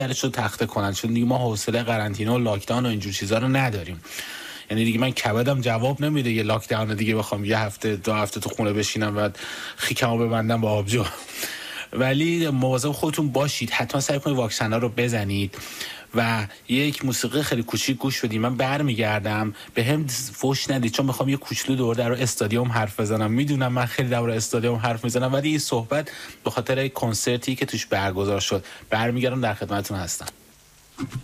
درش رو تخته کنن، چون دیگه ما حوصله قرنطینه و لاکداون و اینجور چیزا رو نداریم. یعنی دیگه من کبدم جواب نمیده یه لاکداون دیگه بخوام یه هفته 2 هفته تو خونه بشینم و خیکمو ببندم با آبجو. ولی مواظب خودتون باشید، حتما سعی کنید واکسن ها رو بزنید و یک موسیقی خیلی کوچیک گوش بدید. من برمیگردم، به هم فوش ندید، چون میخوام یه کوچولو دور در استادیوم حرف بزنم. میدونم من خیلی در استادیوم حرف میزنم، ولی این صحبت به خاطر کنسرتی که توش برگزار شد. برمیگردم، در خدمتتون هستم.